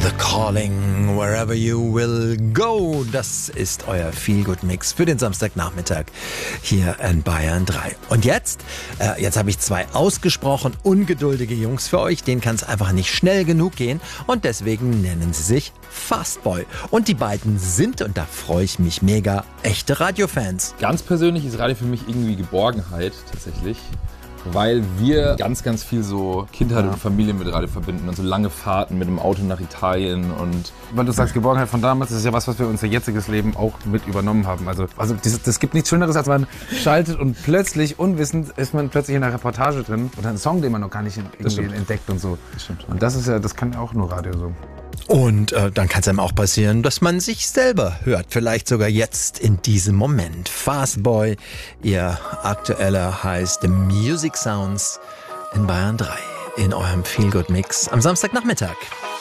The Calling, Wherever You Will Go. Das ist euer Feel-Good-Mix für den Samstagnachmittag hier in Bayern 3. Und jetzt habe ich zwei ausgesprochen ungeduldige Jungs für euch. Denen kann es einfach nicht schnell genug gehen. Und deswegen nennen sie sich Fastboy. Und die beiden sind, und da freue ich mich mega, echte Radiofans. Ganz persönlich ist Radio für mich irgendwie Geborgenheit tatsächlich. Weil wir ganz, ganz viel so Kindheit und Familie mit Radio verbinden und so lange Fahrten mit dem Auto nach Italien und... Weil du sagst, Geborgenheit von damals, das ist ja was wir unser jetziges Leben auch mit übernommen haben. Also das gibt nichts Schöneres, als man schaltet und plötzlich, unwissend, ist man plötzlich in einer Reportage drin oder einen Song, den man noch gar nicht irgendwie entdeckt und so. Das stimmt. Und das kann ja auch nur Radio so. Und dann kann es einem auch passieren, dass man sich selber hört. Vielleicht sogar jetzt in diesem Moment. Fastboy, ihr aktueller heißt The Music Sounds in Bayern 3 in eurem Feel-Good-Mix am Samstagnachmittag.